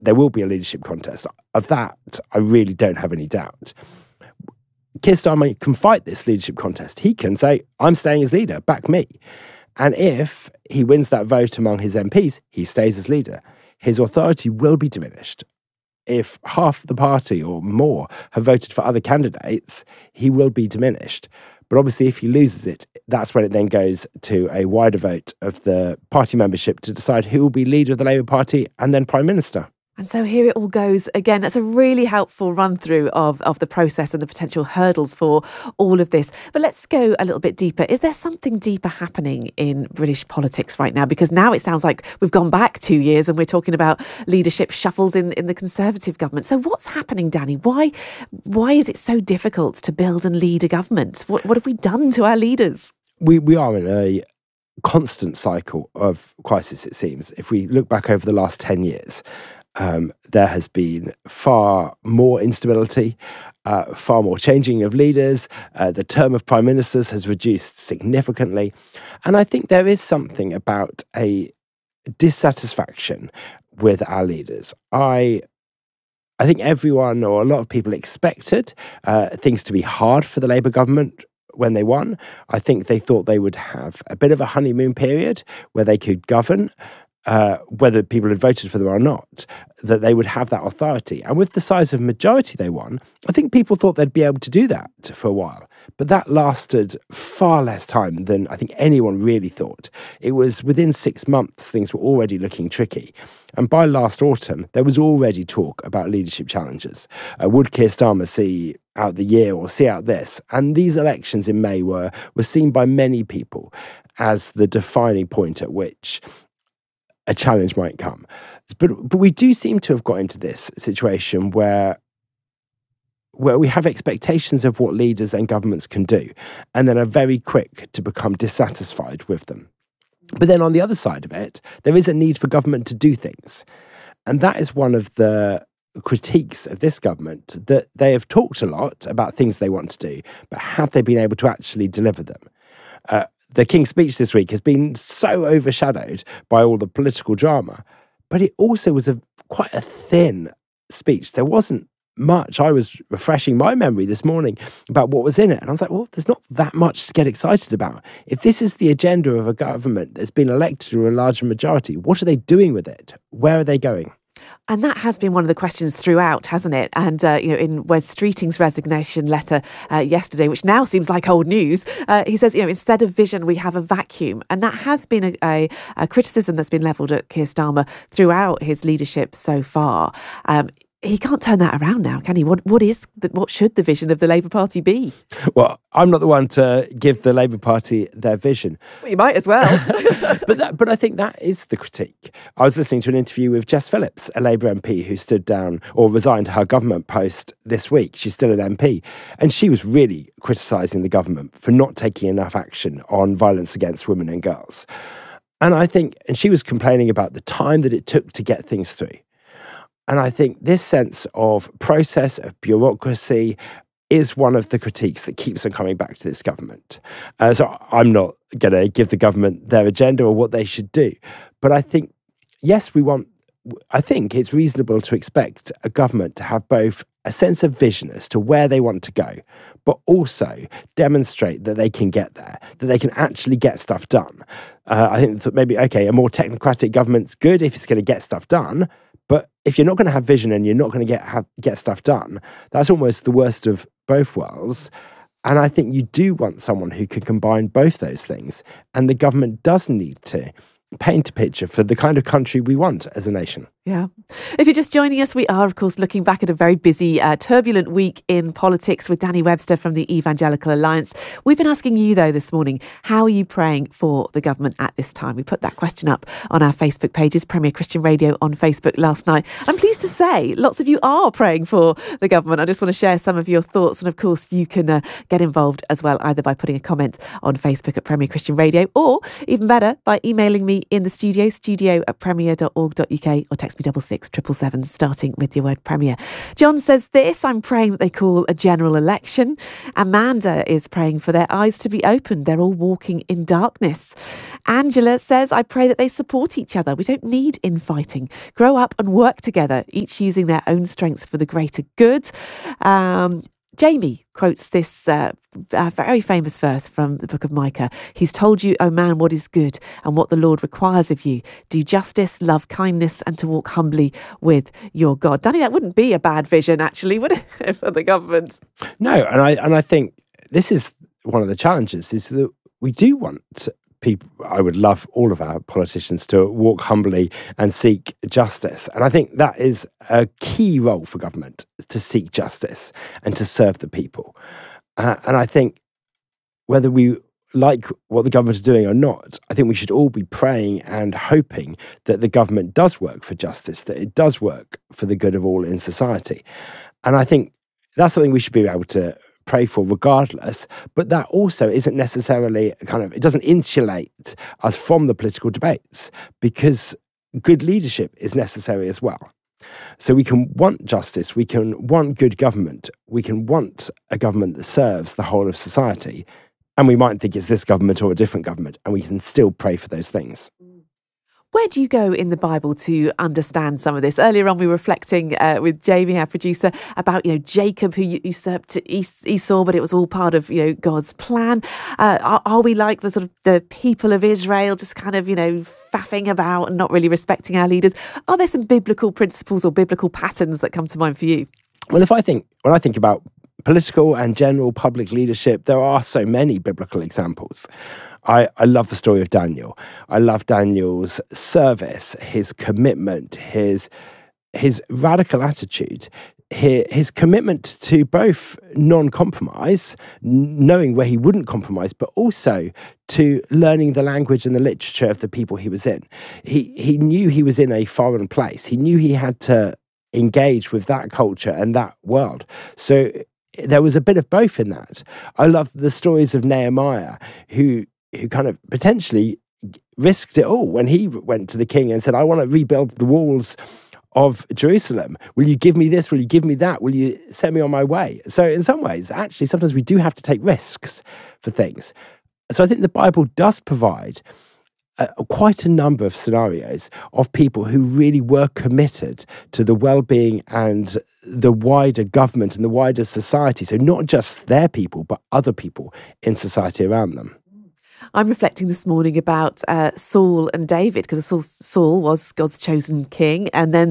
there will be a leadership contest. Of that, I really don't have any doubt. Keir Starmer can fight this leadership contest. He can say, I'm staying as leader, back me. And if he wins that vote among his MPs, he stays as leader. His authority will be diminished. If half the party or more have voted for other candidates, he will be diminished. But obviously, if he loses it, that's when it then goes to a wider vote of the party membership to decide who will be leader of the Labour Party and then Prime Minister. And so here it all goes again. That's a really helpful run through of the process and the potential hurdles for all of this. But let's go a little bit deeper. Is there something deeper happening in British politics right now? Because now it sounds like we've gone back 2 years and we're talking about leadership shuffles in the Conservative government. So what's happening, Danny? Why is it so difficult to build and lead a government? What have we done to our leaders? We are in a constant cycle of crisis, it seems. If we look back over the last 10 years, there has been far more instability, far more changing of leaders. The term of prime ministers has reduced significantly. And I think there is something about a dissatisfaction with our leaders. I think everyone or a lot of people expected things to be hard for the Labour government when they won. I think they thought they would have a bit of a honeymoon period where they could govern, whether people had voted for them or not, that they would have that authority. And with the size of majority they won, I think people thought they'd be able to do that for a while. But that lasted far less time than I think anyone really thought. It was within 6 months, things were already looking tricky. And by last autumn, there was already talk about leadership challenges. Would Keir Starmer see out the year or see out this? And these elections in May were seen by many people as the defining point at which a challenge might come. But we do seem to have got into this situation where we have expectations of what leaders and governments can do, and then are very quick to become dissatisfied with them. But then on the other side of it, there is a need for government to do things. And that is one of the critiques of this government, that they have talked a lot about things they want to do, but have they been able to actually deliver them? The King's speech this week has been so overshadowed by all the political drama, but it also was quite a thin speech. There wasn't much. I was refreshing my memory this morning about what was in it, and I was like, well, there's not that much to get excited about. If this is the agenda of a government that's been elected through a larger majority, what are they doing with it? Where are they going? And that has been one of the questions throughout, hasn't it? And, in Wes Streeting's resignation letter yesterday, which now seems like old news, he says, instead of vision, we have a vacuum. And that has been a criticism that's been levelled at Keir Starmer throughout his leadership so far. He can't turn that around now, can he? What should the vision of the Labour Party be? Well, I'm not the one to give the Labour Party their vision. Well, you might as well. But I think that is the critique. I was listening to an interview with Jess Phillips, a Labour MP who stood down or resigned her government post this week. She's still an MP. And she was really criticising the government for not taking enough action on violence against women and girls. And she was complaining about the time that it took to get things through. And I think this sense of process, of bureaucracy, is one of the critiques that keeps on coming back to this government. So I'm not going to give the government their agenda or what they should do. But I think, yes, I think it's reasonable to expect a government to have both a sense of vision as to where they want to go, but also demonstrate that they can get there, that they can actually get stuff done. I think that maybe, a more technocratic government's good if it's going to get stuff done. But if you're not going to have vision and you're not going to get stuff done, that's almost the worst of both worlds. And I think you do want someone who can combine both those things. And the government does need to paint a picture for the kind of country we want as a nation. Yeah. If you're just joining us, we are, of course, looking back at a very busy, turbulent week in politics with Danny Webster from the Evangelical Alliance. We've been asking you, though, this morning, how are you praying for the government at this time? We put that question up on our Facebook pages, Premier Christian Radio on Facebook last night. I'm pleased to say lots of you are praying for the government. I just want to share some of your thoughts. And, of course, you can get involved as well, either by putting a comment on Facebook at Premier Christian Radio, or even better, by emailing me in the studio@premier.org.uk, or text text me 66777, starting with your word Premier. John says this: I'm praying that they call a general election. Amanda is praying for their eyes to be opened. They're all walking in darkness. Angela says, I pray that they support each other. We don't need infighting. Grow up and work together, each using their own strengths for the greater good. Jamie quotes this very famous verse from the book of Micah. He's told you, O man, what is good and what the Lord requires of you. Do justice, love kindness, and to walk humbly with your God. Danny, that wouldn't be a bad vision, actually, would it, for the government? No, and I think this is one of the challenges, is that we do want people. I would love all of our politicians to walk humbly and seek justice. And I think that is a key role for government, to seek justice and to serve the people. And I think whether we like what the government are doing or not, I think we should all be praying and hoping that the government does work for justice, that it does work for the good of all in society. And I think that's something we should be able to pray for regardless, but that also isn't necessarily it doesn't insulate us from the political debates, because good leadership is necessary as well. So we can want justice, we can want good government, we can want a government that serves the whole of society, and we might think it's this government or a different government, and we can still pray for those things. Where do you go in the Bible to understand some of this? Earlier on, we were reflecting with Jamie, our producer, about Jacob who usurped Esau, but it was all part of God's plan. Are we like the people of Israel, just faffing about and not really respecting our leaders? Are there some biblical principles or biblical patterns that come to mind for you? Well, when I think about political and general public leadership, there are so many biblical examples. I love the story of Daniel. I love Daniel's service, his commitment, his radical attitude, his commitment to both non-compromise, knowing where he wouldn't compromise, but also to learning the language and the literature of the people he was in. He knew he was in a foreign place. He knew he had to engage with that culture and that world. So there was a bit of both in that. I love the stories of Nehemiah, who potentially risked it all when he went to the king and said, I want to rebuild the walls of Jerusalem. Will you give me this? Will you give me that? Will you send me on my way? So in some ways, actually, sometimes we do have to take risks for things. So I think the Bible does provide quite a number of scenarios of people who really were committed to the well-being and the wider government and the wider society. So not just their people, but other people in society around them. I'm reflecting this morning about Saul and David, because Saul was God's chosen king, and then